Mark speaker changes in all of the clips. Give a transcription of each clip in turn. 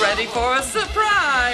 Speaker 1: ready for a surprise.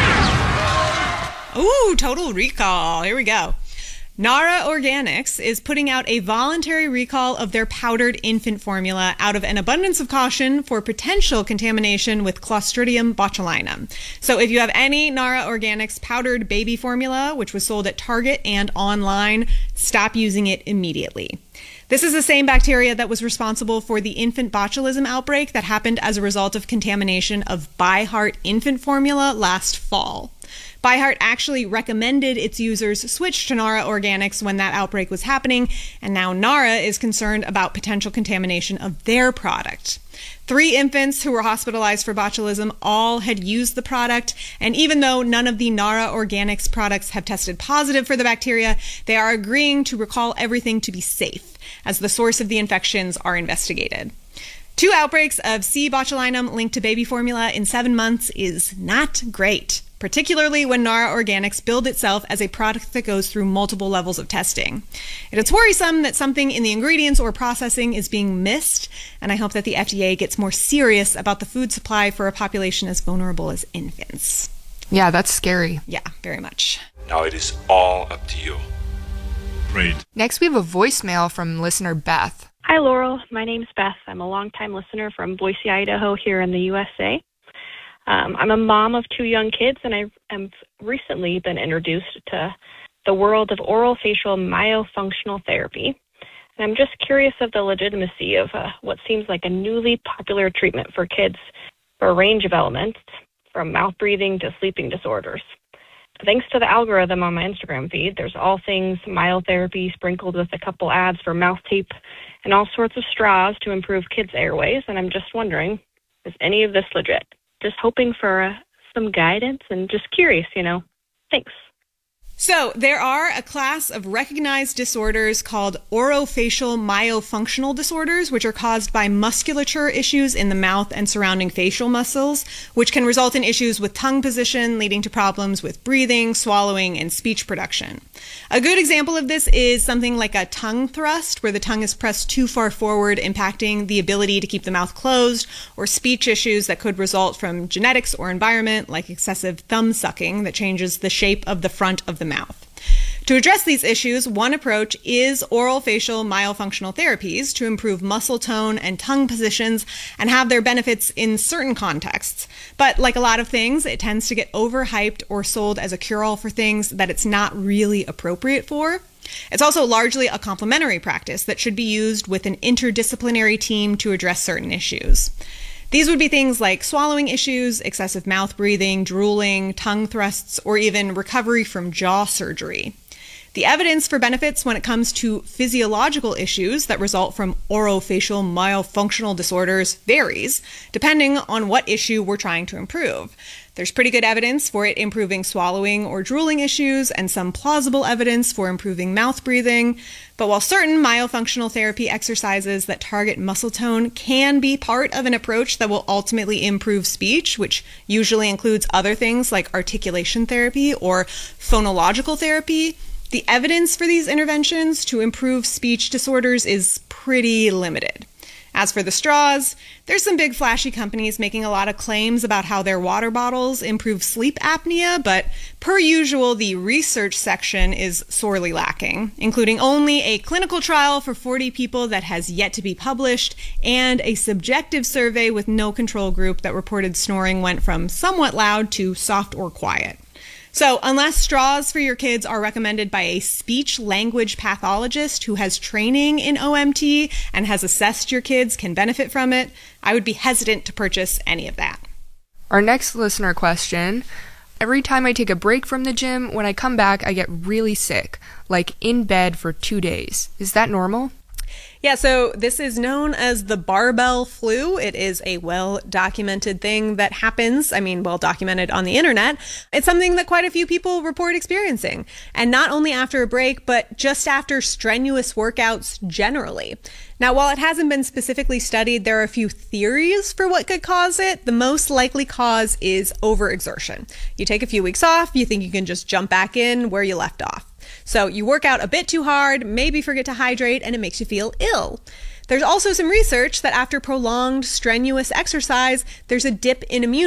Speaker 2: Ooh, Total Recall. Here we go. Nara Organics is putting out a voluntary recall of their powdered infant formula out of an abundance of caution for potential contamination with Clostridium botulinum. So if you have any Nara Organics powdered baby formula, which was sold at Target and online, stop using it immediately. This is the same bacteria that was responsible for the infant botulism outbreak that happened as a result of contamination of ByHeart infant formula last fall. ByHeart actually recommended its users switch to Nara Organics when that outbreak was happening, and now Nara is concerned about potential contamination of their product. 3 infants who were hospitalized for botulism all had used the product, and even though none of the Nara Organics products have tested positive for the bacteria, they are agreeing to recall everything to be safe, as the source of the infections are investigated. 2 outbreaks of C. botulinum linked to baby formula in 7 months is not great, particularly when Nara Organics billed itself as a product that goes through multiple levels of testing. It is worrisome that something in the ingredients or processing is being missed, and I hope that the FDA gets more serious about the food supply for a population as vulnerable as infants.
Speaker 3: Yeah, that's scary.
Speaker 2: Yeah, very much.
Speaker 4: Now it is all up to you.
Speaker 5: Great.
Speaker 3: Next, we have a voicemail from listener Beth.
Speaker 6: Hi, Laurel. My name's Beth. I'm a longtime listener from Boise, Idaho, here in the USA. I'm a mom of 2 young kids, and I've recently been introduced to the world of orofacial myofunctional therapy. And I'm just curious of the legitimacy of what seems like a newly popular treatment for kids for a range of ailments, from mouth breathing to sleeping disorders. Thanks to the algorithm on my Instagram feed, there's all things myotherapy sprinkled with a couple ads for mouth tape and all sorts of straws to improve kids' airways. And I'm just wondering, is any of this legit? Just hoping for some guidance and just curious, Thanks.
Speaker 2: So there are a class of recognized disorders called orofacial myofunctional disorders, which are caused by musculature issues in the mouth and surrounding facial muscles, which can result in issues with tongue position, leading to problems with breathing, swallowing, and speech production. A good example of this is something like a tongue thrust, where the tongue is pressed too far forward, impacting the ability to keep the mouth closed, or speech issues that could result from genetics or environment, like excessive thumb sucking that changes the shape of the front of the mouth. To address these issues, one approach is orofacial myofunctional therapies to improve muscle tone and tongue positions and have their benefits in certain contexts. But like a lot of things, it tends to get overhyped or sold as a cure-all for things that it's not really appropriate for. It's also largely a complementary practice that should be used with an interdisciplinary team to address certain issues. These would be things like swallowing issues, excessive mouth breathing, drooling, tongue thrusts, or even recovery from jaw surgery. The evidence for benefits when it comes to physiological issues that result from orofacial myofunctional disorders varies, depending on what issue we're trying to improve. There's pretty good evidence for it improving swallowing or drooling issues, and some plausible evidence for improving mouth breathing. But while certain myofunctional therapy exercises that target muscle tone can be part of an approach that will ultimately improve speech, which usually includes other things like articulation therapy or phonological therapy, the evidence for these interventions to improve speech disorders is pretty limited. As for the straws, there's some big flashy companies making a lot of claims about how their water bottles improve sleep apnea, but per usual, the research section is sorely lacking, including only a clinical trial for 40 people that has yet to be published, and a subjective survey with no control group that reported snoring went from somewhat loud to soft or quiet. So unless straws for your kids are recommended by a speech-language pathologist who has training in OMT and has assessed your kids can benefit from it, I would be hesitant to purchase any of that.
Speaker 3: Our next listener question: every time I take a break from the gym, when I come back, I get really sick, like in bed for 2 days. Is that normal?
Speaker 2: Yeah, so this is known as the barbell flu. It is a well-documented thing that happens. Well-documented on the internet. It's something that quite a few people report experiencing. And not only after a break, but just after strenuous workouts generally. Now, while it hasn't been specifically studied, there are a few theories for what could cause it. The most likely cause is overexertion. You take a few weeks off, you think you can just jump back in where you left off. So you work out a bit too hard, maybe forget to hydrate, and it makes you feel ill. There's also some research that after prolonged strenuous exercise, there's a dip in immunity